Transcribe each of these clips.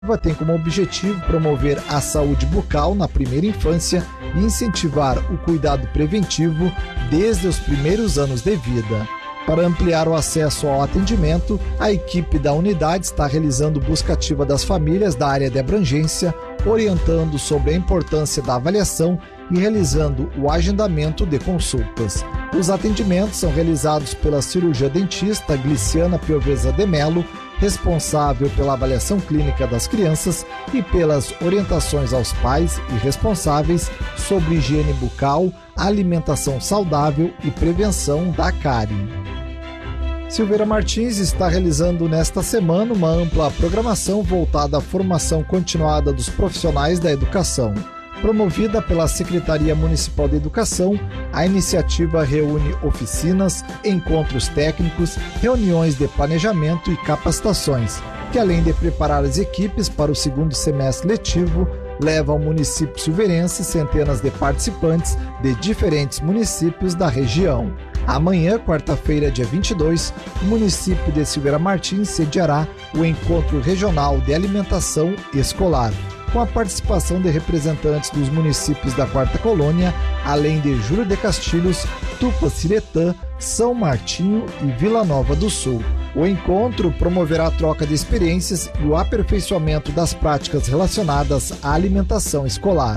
tem como objetivo promover a saúde bucal na primeira infância e incentivar o cuidado preventivo desde os primeiros anos de vida. Para ampliar o acesso ao atendimento, a equipe da unidade está realizando busca ativa das famílias da área de abrangência, orientando sobre a importância da avaliação e realizando o agendamento de consultas. Os atendimentos são realizados pela cirurgia dentista Gliciana Piovesa de Melo, responsável pela avaliação clínica das crianças e pelas orientações aos pais e responsáveis sobre higiene bucal, alimentação saudável e prevenção da cárie. Silveira Martins está realizando nesta semana uma ampla programação voltada à formação continuada dos profissionais da educação. Promovida pela Secretaria Municipal de Educação, a iniciativa reúne oficinas, encontros técnicos, reuniões de planejamento e capacitações, que além de preparar as equipes para o segundo semestre letivo, leva ao município silveirense centenas de participantes de diferentes municípios da região. Amanhã, quarta-feira, dia 22, o município de Silveira Martins sediará o Encontro Regional de Alimentação Escolar, com a participação de representantes dos municípios da Quarta Colônia, além de Júlio de Castilhos, Tupaciretã, São Martinho e Vila Nova do Sul. O encontro promoverá a troca de experiências e o aperfeiçoamento das práticas relacionadas à alimentação escolar.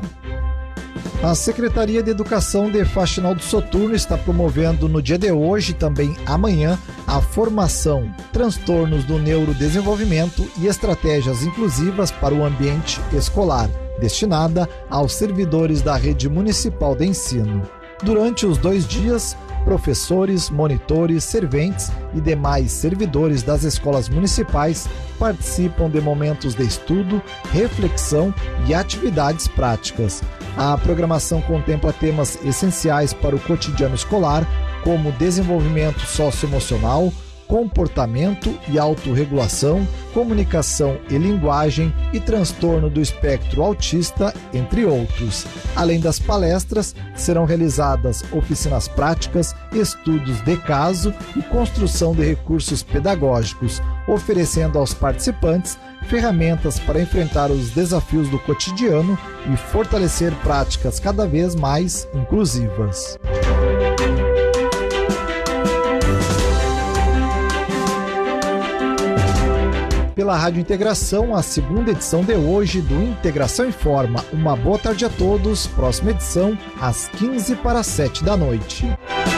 A Secretaria de Educação de Faxinal do Soturno está promovendo no dia de hoje e também amanhã a formação Transtornos do Neurodesenvolvimento e Estratégias Inclusivas para o Ambiente Escolar, destinada aos servidores da Rede Municipal de Ensino. Durante os 2 dias, professores, monitores, serventes e demais servidores das escolas municipais participam de momentos de estudo, reflexão e atividades práticas. A programação contempla temas essenciais para o cotidiano escolar, como desenvolvimento socioemocional, comportamento e autorregulação, comunicação e linguagem e transtorno do espectro autista, entre outros. Além das palestras, serão realizadas oficinas práticas, estudos de caso e construção de recursos pedagógicos, oferecendo aos participantes ferramentas para enfrentar os desafios do cotidiano e fortalecer práticas cada vez mais inclusivas. Pela Rádio Integração, a segunda edição de hoje do Integração Informa. Uma boa tarde a todos. Próxima edição, às 6:45 da noite.